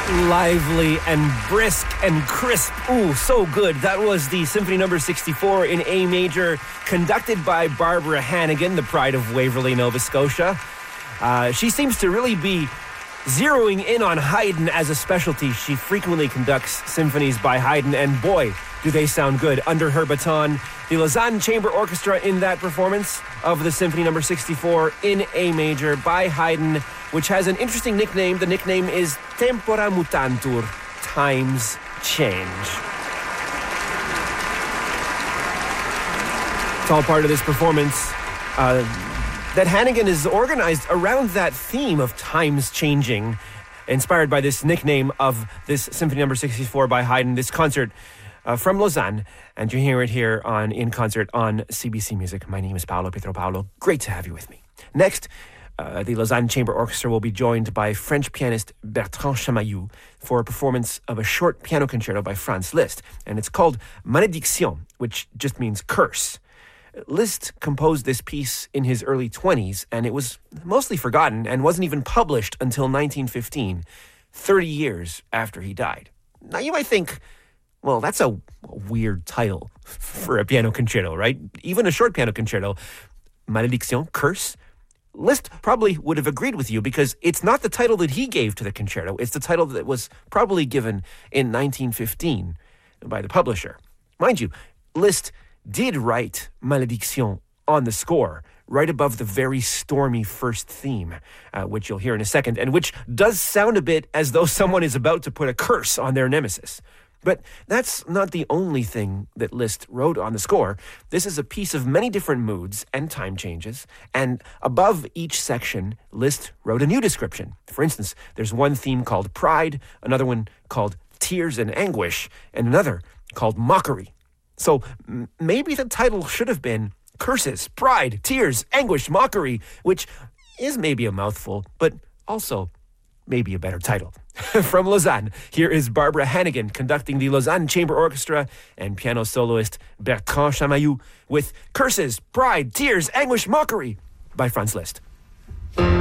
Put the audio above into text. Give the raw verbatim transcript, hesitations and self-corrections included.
Lively and brisk and crisp. Ooh, so good. That was the Symphony Number sixty-four in A major, conducted by Barbara Hannigan, the pride of Waverley, Nova Scotia. Uh, she seems to really be zeroing in on Haydn as a specialty. She frequently conducts symphonies by Haydn, and boy, do they sound good under her baton. The Lausanne Chamber Orchestra in that performance of the Symphony Number sixty-four in A major by Haydn, which has an interesting nickname. The nickname is Tempora Mutantur, Times Change. It's all part of this performance uh, that Hannigan is organized around that theme of times changing, inspired by this nickname of this Symphony Number sixty-four by Haydn, this concert uh, from Lausanne. And you hear it here on In Concert on C B C Music. My name is Paolo Pietro-Paolo. Great to have you with me. Next, Uh, the Lausanne Chamber Orchestra will be joined by French pianist Bertrand Chamaillou for a performance of a short piano concerto by Franz Liszt, and it's called Malédiction, which just means curse. Liszt composed this piece in his early twenties, and it was mostly forgotten and wasn't even published until nineteen fifteen, thirty years after he died. Now you might think, well, that's a weird title for a piano concerto, right? Even a short piano concerto. Malédiction, curse? Liszt probably would have agreed with you because it's not the title that he gave to the concerto. It's the title that was probably given in nineteen fifteen by the publisher. Mind you, Liszt did write Malédiction on the score, right above the very stormy first theme, uh, which you'll hear in a second, and which does sound a bit as though someone is about to put a curse on their nemesis. But that's not the only thing that Liszt wrote on the score. This is a piece of many different moods and time changes, and above each section, Liszt wrote a new description. For instance, there's one theme called Pride, another one called Tears and Anguish, and another called Mockery. So m- maybe the title should have been Curses, Pride, Tears, Anguish, Mockery, which is maybe a mouthful, but also maybe a better title. From Lausanne, here is Barbara Hannigan conducting the Lausanne Chamber Orchestra and piano soloist Bertrand Chamaillou with Curses, Pride, Tears, Anguish, Mockery by Franz Liszt.